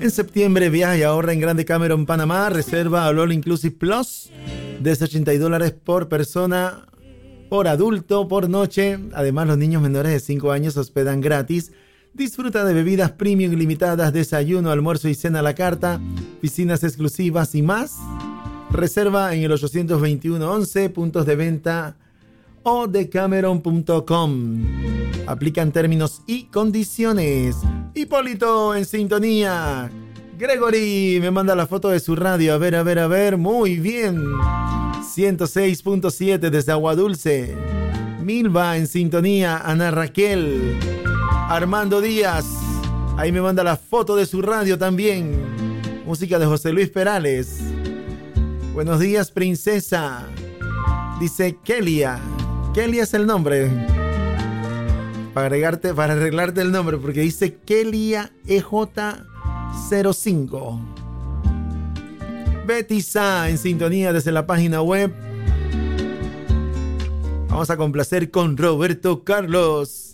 En septiembre viaja y ahorra en Grande Cameron, Panamá. Reserva All Inclusive Plus desde $80 por persona, por adulto, por noche. Además, los niños menores de 5 años se hospedan gratis. Disfruta de bebidas premium ilimitadas, desayuno, almuerzo y cena a la carta, piscinas exclusivas y más. Reserva en el 821-11, puntos de venta o decameron.com. Aplican términos y condiciones. Hipólito en sintonía. Gregory me manda la foto de su radio. A ver. Muy bien. 106.7 desde Aguadulce. Milva en sintonía. Ana Raquel. Armando Díaz. Ahí me manda la foto de su radio también. Música de José Luis Perales. Buenos días, princesa. Dice Kelia. Kelia es el nombre. Para arreglarte el nombre, porque dice Kelia EJ05. Betty Sa en sintonía desde la página web. Vamos a complacer con Roberto Carlos.